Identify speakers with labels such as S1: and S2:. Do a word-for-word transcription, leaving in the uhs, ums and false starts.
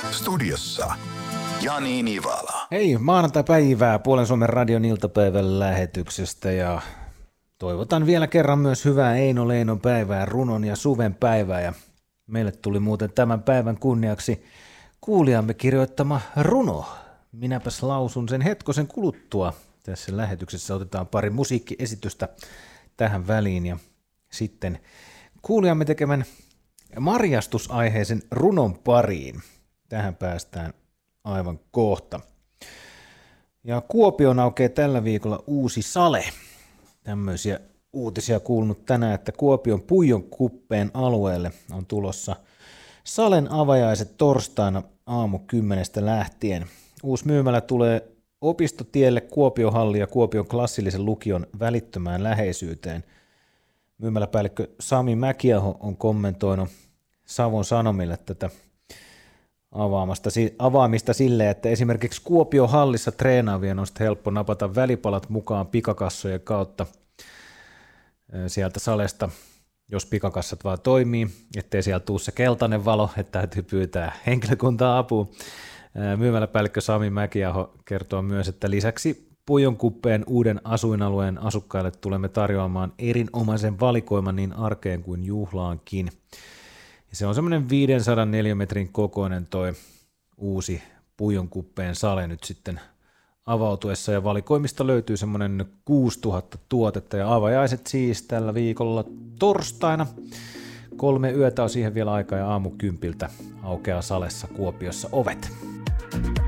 S1: Studiossa Jani Nivala.
S2: Hei, maanantai-päivää Puolen Suomen radion iltapäivän lähetyksestä ja toivotan vielä kerran myös hyvää Eino Leinon päivää, runon ja suven päivää. Ja meille tuli muuten tämän päivän kunniaksi kuulijamme kirjoittama runo. Minäpäs lausun sen hetkosen kuluttua. Tässä lähetyksessä otetaan pari musiikkiesitystä tähän väliin ja sitten kuulijamme tekemän marjastusaiheisen runon pariin. Tähän päästään aivan kohta. Ja Kuopioon aukeaa tällä viikolla uusi sale. Tämmöisiä uutisia kuulunut tänään, että Kuopion Puijon kuppeen alueelle on tulossa salen avajaiset torstaina aamu kymmenestä lähtien. Uusi myymälä tulee Opistotielle, Kuopiohalli ja Kuopion klassillisen lukion välittömään läheisyyteen. Myymäläpäällikkö Sami Mäkiaho on kommentoinut Savon Sanomille tätä avaamasta, avaamista silleen, että esimerkiksi Kuopion hallissa treenaavien on sitten helppo napata välipalat mukaan pikakassojen kautta sieltä salesta, jos pikakassat vaan toimii, ettei siellä tule se keltainen valo, että täytyy pyytää henkilökuntaa apuun. Myymäläpäällikkö Sami Mäkiaho kertoo myös, että lisäksi Puijon kuppeen uuden asuinalueen asukkaille tulemme tarjoamaan erinomaisen valikoiman niin arkeen kuin juhlaankin. Ja se on semmoinen viisisataa neliömetrin kokoinen toi uusi Puijon kuppeen sale nyt sitten avautuessa, ja valikoimista löytyy semmoinen kuusituhatta tuotetta, ja avajaiset siis tällä viikolla torstaina. Kolme yötä on siihen vielä aikaa, ja aamukympiltä aukeaa salessa Kuopiossa ovet.